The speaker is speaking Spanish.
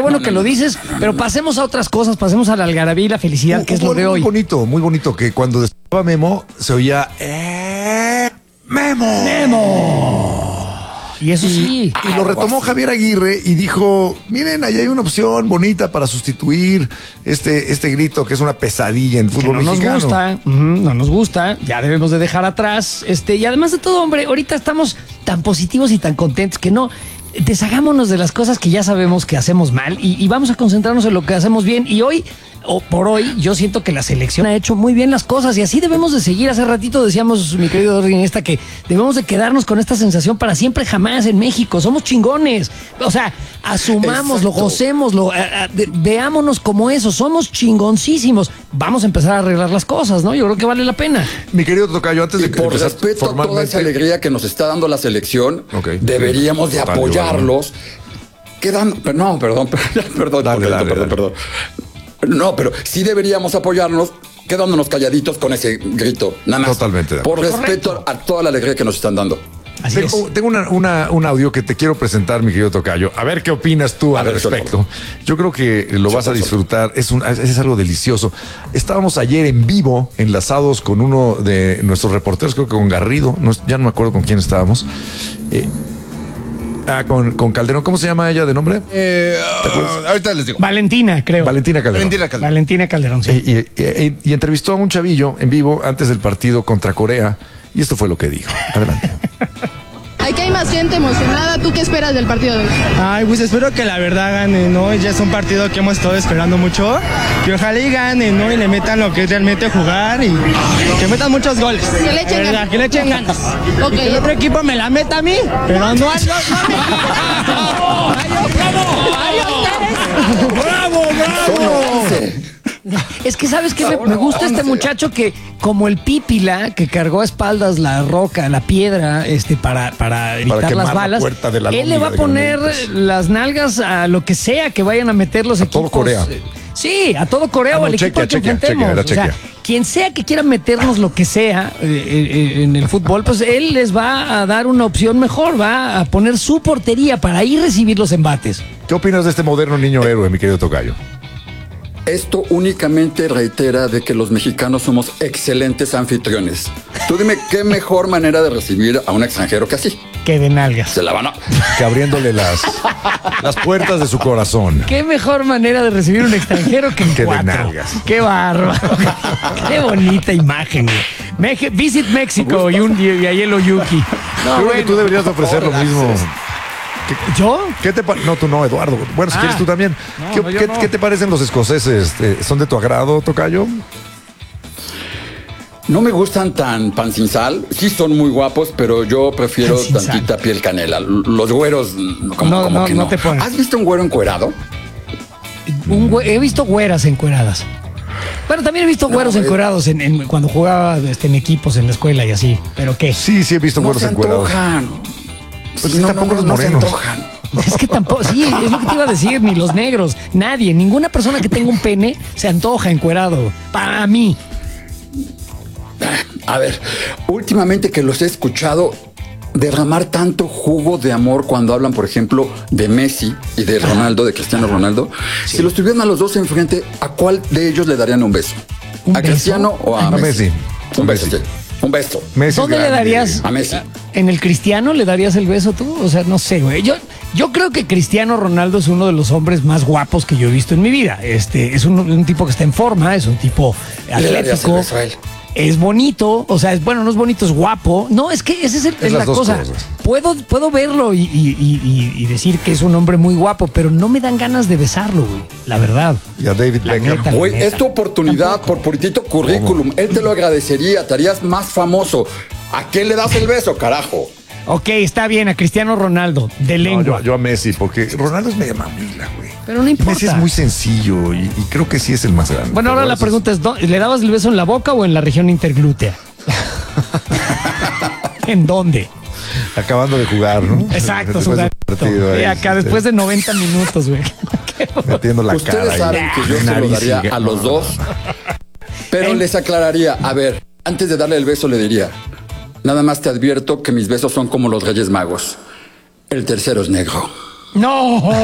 bueno que lo dices, pero pasemos a otras cosas, pasemos a la algarabía y la felicidad, que es lo de hoy. Muy bonito, que cuando estaba Memo, se oía, Memo. ¡Memo! Y eso sí. Y lo retomó Javier Aguirre y dijo, miren, ahí hay una opción bonita para sustituir este grito que es una pesadilla en el fútbol mexicano. No nos gusta, ya debemos de dejar atrás. Y además de todo, hombre, ahorita estamos tan positivos y tan contentos que no deshagámonos de las cosas que ya sabemos que hacemos mal y vamos a concentrarnos en lo que hacemos bien. Y hoy, o por hoy, yo siento que la selección ha hecho muy bien las cosas y así debemos de seguir. Hace ratito decíamos, mi querido Iniesta, que debemos de quedarnos con esta sensación para siempre jamás en México. Somos chingones. O sea, asumámoslo, gocémoslo, veámonos como eso. Somos chingoncísimos. Vamos a empezar a arreglar las cosas, ¿no? Yo creo que vale la pena. Mi querido tocayo, antes de que por respeto a toda esa alegría que nos está dando la selección, deberíamos de apoyarlos. No, perdón. No, pero sí deberíamos apoyarnos quedándonos calladitos con ese grito. Nada más. Totalmente. Por respeto a toda la alegría que nos están dando. Tengo un audio que te quiero presentar, mi querido tocayo. A ver qué opinas tú al respecto. Yo creo que lo vas a disfrutar. Es algo delicioso. Estábamos ayer en vivo, enlazados con uno de nuestros reporteros, creo que con Garrido. Ya no me acuerdo con quién estábamos. Con Calderón. ¿Cómo se llama ella de nombre? Ahorita les digo. Valentina, creo. Valentina Calderón. Valentina Calderón, sí. Y entrevistó a un chavillo en vivo antes del partido contra Corea. Y esto fue lo que dijo. Adelante. Aquí hay más gente emocionada. ¿Tú qué esperas del partido de hoy? Ay, pues espero que la verdad gane, ¿no? Ya es un partido que hemos estado esperando mucho. Que ojalá y gane, ¿no? Y le metan lo que es realmente jugar y que metan muchos goles. Que le echen ganas. Que le echen ganas. Ok. Y que el otro equipo me la meta a mí, pero no a los ¡Bravo! Es que sabes que me gusta este muchacho que, como el Pípila, que cargó a espaldas la roca, la piedra, para evitar las balas, él le va a poner las nalgas a lo que sea que vayan a meter los equipos. Todo Corea. Sí, a todo Corea o al equipo que enfrentemos. O sea, quien sea que quiera meternos lo que sea en el fútbol, pues él les va a dar una opción mejor, va a poner su portería para ahí recibir los embates. ¿Qué opinas de este moderno niño héroe, mi querido tocayo? Esto únicamente reitera de que los mexicanos somos excelentes anfitriones. Tú dime qué mejor manera de recibir a un extranjero que así. Que de nalgas. Se la van a... Que abriéndole las puertas de su corazón. Qué mejor manera de recibir un extranjero que en Que de cuatro. nalgas. Qué bárbaro. Qué bonita imagen. Visit México y Ayelo Yuki. No, creo que tú deberías ofrecer lo mismo. ¿Yo? ¿Qué te No, tú no, Eduardo. Bueno, si quieres tú también. No, ¿Qué te parecen los escoceses? ¿Son de tu agrado, tocayo? No me gustan tan pan sin sal. Sí son muy guapos, pero yo prefiero tantita piel canela. Los güeros, como que no. Te pones. ¿Has visto un güero encuerado? He visto güeras encueradas. Bueno, también he visto güeros encuerados cuando jugaba en equipos en la escuela y así. ¿Pero qué? Sí, he visto güeros encuerados. Pues tampoco los morenos. Se antojan. Es que tampoco, sí, es lo que te iba a decir, ni los negros, nadie, ninguna persona que tenga un pene se antoja encuerado. Para mí. A ver, últimamente que los he escuchado derramar tanto jugo de amor cuando hablan, por ejemplo, de Messi y de Ronaldo, de Cristiano Ronaldo, si los tuvieran a los dos enfrente, ¿a cuál de ellos le darían un beso? ¿A Cristiano o a Messi? Un beso, sí. Un beso. Messi ¿Dónde le darías? A Messi. ¿En el Cristiano le darías el beso tú? O sea, no sé, güey. Yo creo que Cristiano Ronaldo es uno de los hombres más guapos que yo he visto en mi vida. Es un tipo que está en forma, es un tipo atlético. Es bonito, o sea, no es bonito, es guapo. No, es que esa es la cosa. Puedo verlo y decir que es un hombre muy guapo, pero no me dan ganas de besarlo, güey. La verdad. Y a David Beckham. Güey, es tu oportunidad por puritito currículum. Él te lo agradecería, te harías más famoso. ¿A qué le das el beso, carajo? Ok, está bien, a Cristiano Ronaldo, de lengua. Yo a Messi, porque Ronaldo es media mamila, güey. Pero no importa. Messi es muy sencillo y creo que sí es el más grande. Bueno, ahora la pregunta es, ¿le dabas el beso en la boca o en la región interglútea? ¿En dónde? Acabando de jugar, ¿no? Exacto, sudando. Acá después de 90 minutos, güey. Metiendo la cara. Ustedes saben que yo se lo daría a los dos, pero les aclararía, a ver, antes de darle el beso le diría, nada más te advierto que mis besos son como los Reyes Magos. El tercero es negro. ¡No!